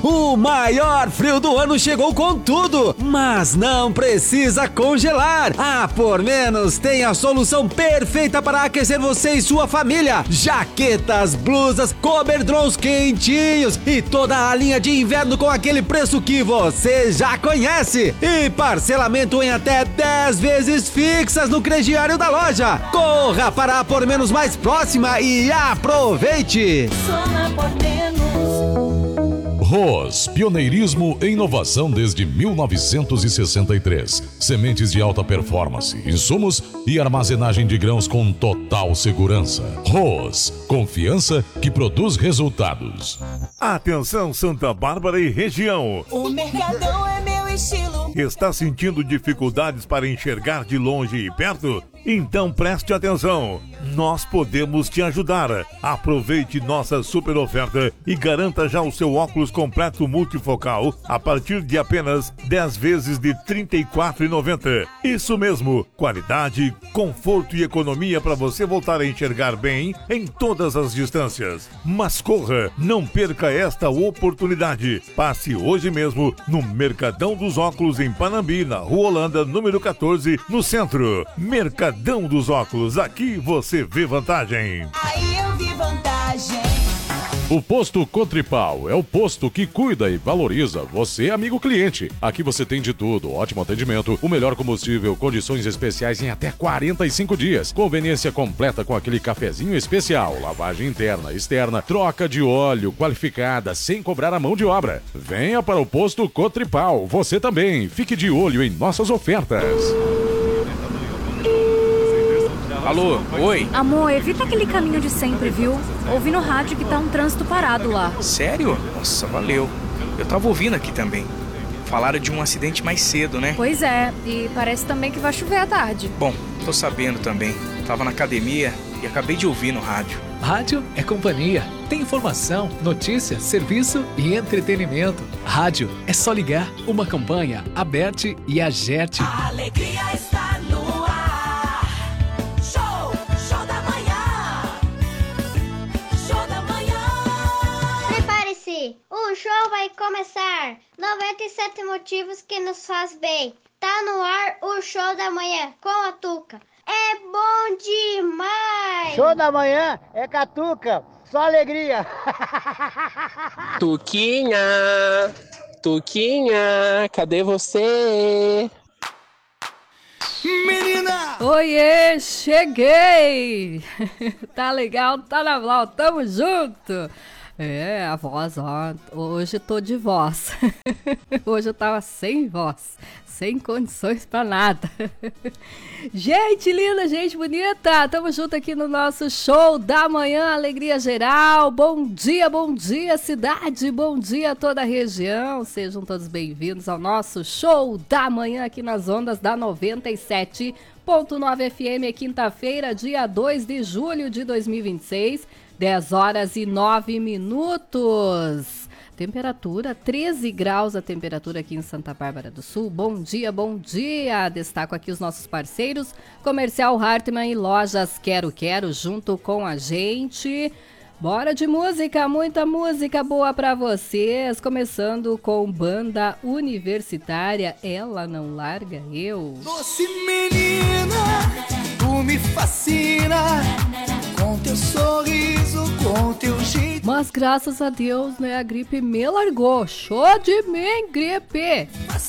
O maior frio do ano chegou com tudo, mas não precisa congelar. A Por Menos tem a solução perfeita para aquecer você e sua família. Jaquetas, blusas, coberdrons quentinhos e toda a linha de inverno com aquele preço que você já conhece. E parcelamento em até 10 vezes fixas no crediário da loja. Corra para a Por Menos mais próxima e aproveite! Só na Por Menos. ROS, pioneirismo e inovação desde 1963. Sementes de alta performance, insumos e armazenagem de grãos com total segurança. ROS, confiança que produz resultados. Atenção Santa Bárbara e região. O Mercadão é meu estilo. Está sentindo dificuldades para enxergar de longe e perto? Então preste atenção. Nós podemos te ajudar. Aproveite nossa super oferta e garanta já o seu óculos completo multifocal a partir de apenas 10 vezes de R$ 34,90. Isso mesmo, qualidade, conforto e economia para você voltar a enxergar bem em todas as distâncias. Mas corra, não perca esta oportunidade. Passe hoje mesmo no Mercadão dos Óculos em Panambi, na Rua Holanda, número 14, no centro. Mercadão dos Óculos, aqui você vê vantagem. Aí eu vi vantagem. O Posto Cotripal é o posto que cuida e valoriza você, amigo cliente. Aqui você tem de tudo, ótimo atendimento, o melhor combustível, condições especiais em até 45 dias, conveniência completa com aquele cafezinho especial, lavagem interna, externa, troca de óleo qualificada, sem cobrar a mão de obra. Venha para o Posto Cotripal, você também. Fique de olho em nossas ofertas. Alô, oi? Amor, evita aquele caminho de sempre, viu? Ouvi no rádio que tá um trânsito parado lá. Sério? Nossa, valeu. Eu tava ouvindo aqui também. Falaram de um acidente mais cedo, né? Pois é, e parece também que vai chover à tarde. Bom, tô sabendo também. Tava na academia e acabei de ouvir no rádio. Rádio é companhia. Tem informação, notícia, serviço e entretenimento. Rádio é só ligar. Uma campanha, Aberte e Agerte. A alegria está no ar. Show da manhã. Show da manhã. Prepare-se, o show vai começar. 97 motivos que nos faz bem. Tá no ar o Show da Manhã com a Tuca. É bom demais! Show da manhã é Catuca, só alegria. Tuquinha, Tuquinha, cadê você? Menina! Oiê, cheguei! Tá legal, tá na Blau, tamo junto! É, a voz, ó, hoje tô de voz. Hoje eu tava sem voz, sem condições pra nada. Gente linda, gente bonita, tamo junto aqui no nosso Show da Manhã, alegria geral. Bom dia cidade, bom dia a toda a região. Sejam todos bem-vindos ao nosso Show da Manhã aqui nas ondas da 97.9 FM, quinta-feira, dia 2 de julho de 2026. 10 horas e 9 minutos. Temperatura 13 graus a temperatura aqui em Santa Bárbara do Sul. Bom dia, bom dia. Destaco aqui os nossos parceiros. Comercial Hartmann e Lojas Quero Quero junto com a gente. Bora de música, muita música boa pra vocês. Começando com Banda Universitária, Ela Não Larga Eu. Doce menina, tu me fascina. Com teu sorriso, com teu jeito. Mas graças a Deus, né, a gripe me largou. Show de mim, gripe!